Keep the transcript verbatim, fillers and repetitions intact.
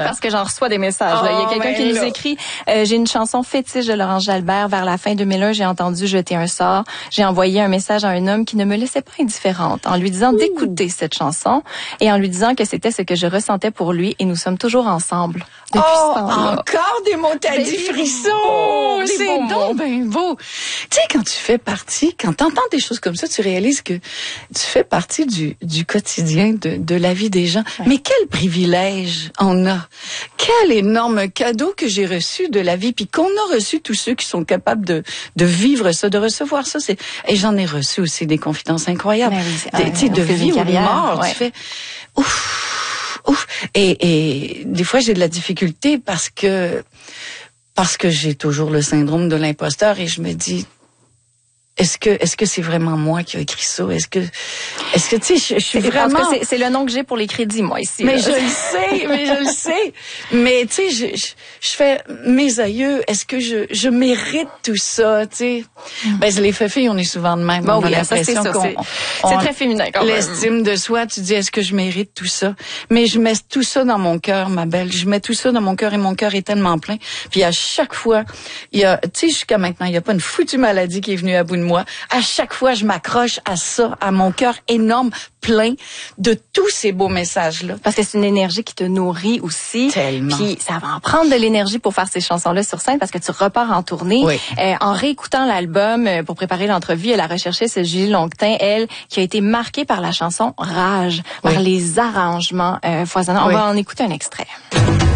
parce que j'en reçois des messages. Oh, là. Il y a quelqu'un ben qui nous là. écrit euh, j'ai une chanson fétiche de Laurence Jalbert. Vers la fin deux mille un, j'ai entendu Jeter un sort. J'ai envoyé un message à un homme qui ne me laissait pas indifférente en lui disant Ouh. d'écouter cette chanson et en lui disant que c'était ce que je ressentais pour lui et nous sommes toujours ensemble. Depuis oh, ce temps-là. encore des mots, t'as dit frissons. C'est donc ben beau. Tu sais, quand tu fais partie, quand t'entends des choses comme ça, tu réalises que tu fais partie du, du quotidien de, de la vie des gens. Ouais. Mais quel privilège on a. Quel énorme cadeau que j'ai reçu de la vie, puis qu'on a reçu tous ceux qui sont capables de, de vivre ça, de recevoir ça. C'est... Et j'en ai reçu aussi des confidences incroyables. Oui, tu sais, de vie ou de mort. Ouais. Tu fais, ouf, ouf. Et, et des fois, j'ai de la difficulté parce que, parce que j'ai toujours le syndrome de l'imposteur et je me dis, Est-ce que est-ce que c'est vraiment moi qui ai écrit ça? Est-ce que est-ce que tu sais je, je suis vraiment parce que c'est, c'est le nom que j'ai pour les crédits moi ici. Mais là. je le sais, mais je le sais. Mais tu sais je, je je fais mes aïeux, est-ce que je je mérite tout ça, tu sais? Mm. Ben les filles, on est souvent de même, bon, on a oui, l'impression ça, c'est, qu'on c'est, on, c'est très féminin quand même. L'estime de soi, tu dis est-ce que je mérite tout ça? Mais je mets tout ça dans mon cœur, ma belle. Je mets tout ça dans mon cœur et mon cœur est tellement plein. Puis à chaque fois, il y a tu sais jusqu'à maintenant, il y a pas une foutue maladie qui est venue à bout de moi. À chaque fois, je m'accroche à ça, à mon cœur énorme, plein de tous ces beaux messages-là. Parce que c'est une énergie qui te nourrit aussi. Tellement. Puis ça va en prendre de l'énergie pour faire ces chansons-là sur scène parce que tu repars en tournée. Oui. Euh, en réécoutant l'album euh, pour préparer l'entrevue, elle a recherché ce Julie Longtin, elle, qui a été marquée par la chanson Rage, oui. par les arrangements euh, foisonnants. Oui. On va en écouter un extrait.